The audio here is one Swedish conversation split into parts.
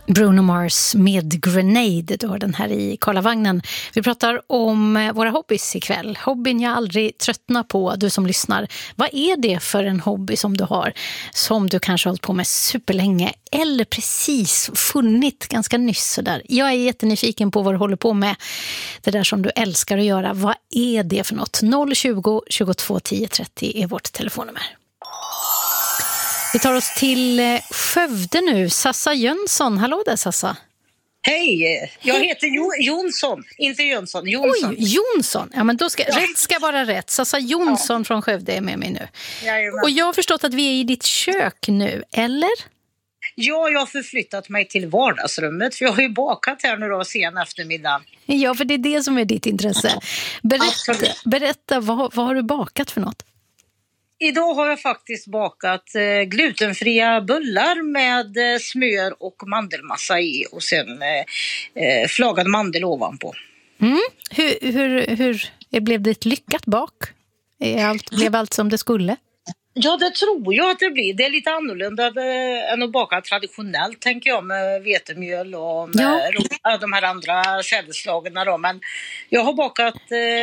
Bruno Mars med Grenade, då den här i Karlavagnen. Vi pratar om våra hobbys ikväll. Hobbyn jag aldrig tröttnar på, du som lyssnar. Vad är det för en hobby som du har? Som du kanske har hållit på med superlänge eller precis funnit ganska nyss sådär. Jag är jättenyfiken på vad du håller på med. Det där som du älskar att göra. Vad är det för något? 020 22 10 30 är vårt telefonnummer. Vi tar oss till Skövde nu. Sassa Jönsson. Hallå där, Sassa. Hej, jag heter Jonsson. Inte Jönsson, Jonsson. Oj, Jonsson. Ja, men då ska, rätt ska vara rätt. Sassa Jonsson från Skövde är med mig nu. Jajamän. Och jag har förstått att vi är i ditt kök nu, eller? Ja, jag har förflyttat mig till vardagsrummet. För jag har ju bakat här nu då sen eftermiddag. Ja, för det är det som är ditt intresse. Berätta vad har du bakat för något? Idag har jag faktiskt bakat glutenfria bullar med smör och mandelmassa i och sen flagad mandel ovanpå. Mm. Hur blev det ett lyckat bak? Blev allt som det skulle? Ja, det tror jag att det blir. Det är lite annorlunda än att baka traditionellt, tänker jag, med vetemjöl och med de här andra sädesslagen då. Men jag har bakat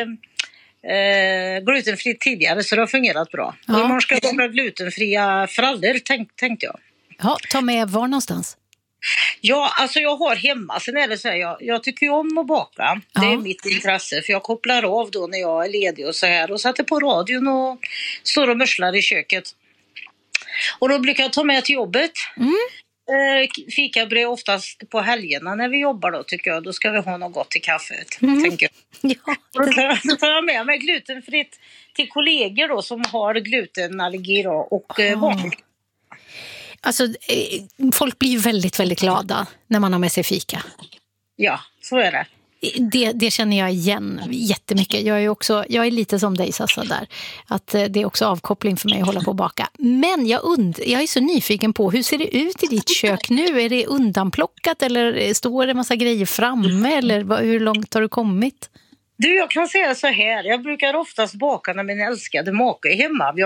glutenfritt tidigare, så det har fungerat bra. Ja. Och imorgon ska jag baka glutenfria frallor, tänkte jag. Ja, ta med var någonstans? Ja, alltså jag har hemma. Sen är det så här, jag tycker ju om att baka. Ja. Det är mitt intresse, för jag kopplar av då när jag är ledig och så här. Och sätter på radion och står och mörslar i köket. Och då brukar jag ta med till jobbet. Fikabröd oftast på helgerna när vi jobbar då, tycker jag. Då ska vi ha något gott till kaffet, tänker jag. Ja. Då tar jag med mig glutenfritt till kollegor då som har glutenallergi då, och barn. Alltså, folk blir ju väldigt, väldigt glada när man har med sig fika. Ja, så är det. Det känner jag igen jättemycket. Jag är lite som dig, Sassa, där. Att det är också avkoppling för mig att hålla på och baka. Men jag är så nyfiken på, hur ser det ut i ditt kök nu? Är det undanplockat eller står det en massa grejer framme? Eller hur långt har du kommit? Du, jag kan säga så här. Jag brukar oftast baka när min älskade make är hemma.